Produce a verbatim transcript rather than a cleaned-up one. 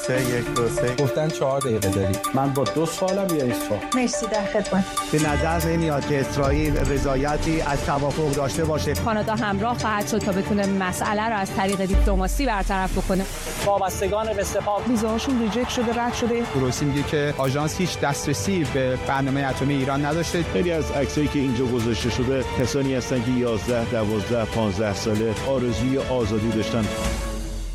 سه یک دو سه گفتن چهار دقیقه داری. من با دو سالم یا ایسا. مرسی، در خدمت. به نظر نمیاد که اسرائیل رضایتی از توافق داشته باشه. کانادا همراه خواهد شد تا بتونه مسئله رو از طریق دیپلماسی برطرف بکنه. وابستگان به سپاه ویزاشون ریجکت شده، رد شده. روسی میگه که آژانس هیچ دسترسی به برنامه اتمی ایران نداشته. خیلی از عکسایی که اینجا گذاشته شده کسانی هستن که یازده، دوازده، پانزده ساله آرزوی آزادی داشتن.